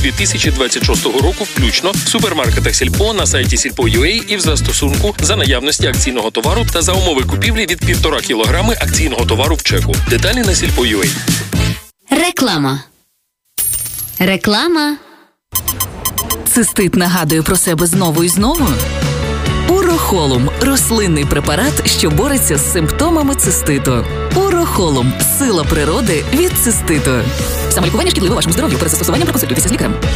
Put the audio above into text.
2026 року включно в супермаркетах Сільпо, на сайті Сільпо.UA і в застосунку за наявності акційного товару та за умови купівлі від 1,5 кілограми акційного товару в чеку. Деталі на Сільпо.UA. Реклама. Цистит нагадує про себе знову і знову? Урохолум – рослинний препарат, що бореться з симптомами циститу. Урохолум – сила природи від циститу. Самолікування шкідливе вашому здоров'ю. Перед застосуванням проконсультуйтеся з лікарем.